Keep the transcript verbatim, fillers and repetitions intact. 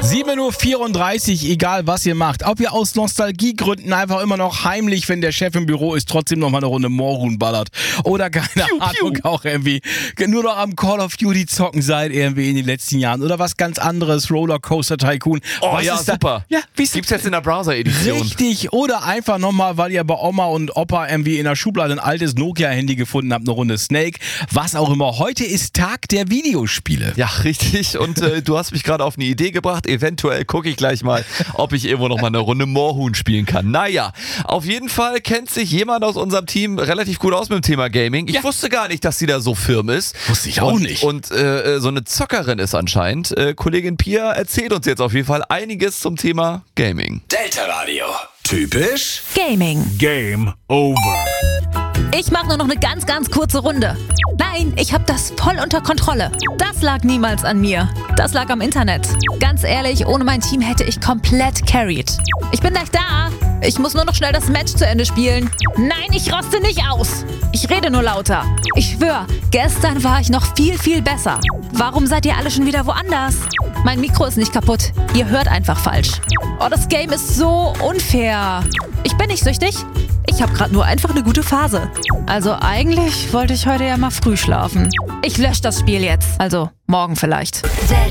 sieben Uhr vierunddreißig, egal was ihr macht. Ob ihr aus Nostalgiegründen einfach immer noch heimlich, wenn der Chef im Büro ist, trotzdem noch mal eine Runde Moorhuhn ballert. Oder keine piu, Ahnung, piu. auch irgendwie nur noch am Call of Duty zocken seid irgendwie in den letzten Jahren. Oder was ganz anderes, Rollercoaster Tycoon. Oh was ja, ist da? super. Ja, Gibt's jetzt in der Browser-Edition. Richtig. Oder einfach nochmal, weil ihr bei Oma und Opa irgendwie in der Schublade ein altes Nokia-Handy gefunden habt, eine Runde Snake. Was auch immer. Heute ist Tag der Videospiele. Ja, richtig. Und äh, du hast mich gerade auf eine Idee gebracht. Eventuell gucke ich gleich mal, ob ich irgendwo noch mal eine Runde Moorhuhn spielen kann. Naja, auf jeden Fall kennt sich jemand aus unserem Team relativ gut aus mit dem Thema Gaming. Ich ja. wusste gar nicht, dass sie da so firm ist. Wusste ich auch und, nicht. Und äh, so eine Zockerin ist anscheinend. Äh, Kollegin Pia erzählt uns jetzt auf jeden Fall einiges zum Thema Gaming. Delta Radio. Typisch Gaming. Game over. Ich mache nur noch eine ganz, ganz kurze Runde. Nein, ich habe das voll unter Kontrolle. Das lag niemals an mir. Das lag am Internet. Ganz ehrlich, ohne mein Team hätte ich komplett carried. Ich bin gleich da. Ich muss nur noch schnell das Match zu Ende spielen. Nein, ich roste nicht aus. Ich rede nur lauter. Ich schwör, gestern war ich noch viel, viel besser. Warum seid ihr alle schon wieder woanders? Mein Mikro ist nicht kaputt. Ihr hört einfach falsch. Oh, das Game ist so unfair. Ich bin nicht süchtig. Ich habe gerade nur einfach eine gute Phase. Also eigentlich wollte ich heute ja mal früh schlafen. Ich lösche das Spiel jetzt. Also morgen vielleicht.